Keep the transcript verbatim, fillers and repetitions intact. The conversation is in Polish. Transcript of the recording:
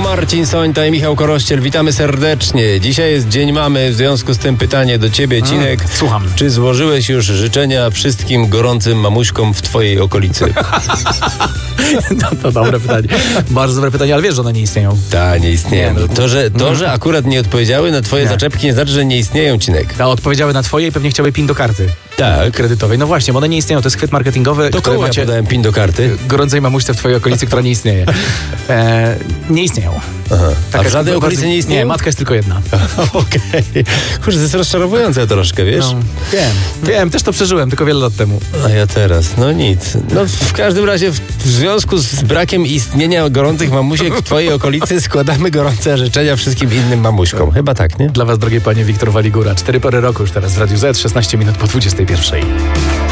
Marcin Sońta i Michał Korościel. Witamy serdecznie. Dzisiaj jest Dzień Mamy, w związku z tym pytanie do ciebie, Cinek. A, słucham. Czy złożyłeś już życzenia wszystkim gorącym mamuśkom w twojej okolicy? No to dobre pytanie. Bardzo dobre pytanie, ale wiesz, że one nie istnieją. Tak, nie istnieją. Nie, no, to, że, to, że akurat nie odpowiedziały na twoje Nie. zaczepki, nie znaczy, że nie istnieją, Cinek. A odpowiedziały na twoje i pewnie chciały pin do karty. Tak. Kredytowej. No właśnie, bo one nie istnieją. To jest chwyt marketingowy, To który komu macie ja podałem pin do karty? gorącej mamuśce w twojej okolicy, która nie istnieje. E, nie istnieją. Aha. A Taka w żadnej jest- okolicy nie istnieją? Nie, matka jest tylko jedna. Okej. Kurczę, to jest rozczarowujące troszkę, wiesz? No, wiem, wiem, też to przeżyłem, tylko wiele lat temu. A ja teraz, no nic. No w każdym razie w, w związku z brakiem istnienia gorących mamusiek w twojej okolicy składamy gorące życzenia wszystkim innym mamuśkom. Chyba tak, nie? Dla was, drogie panie, Wiktor Waligura. Cztery pory roku już teraz w Radiu Z, szesnaście minut po dwudziestej pierwszej.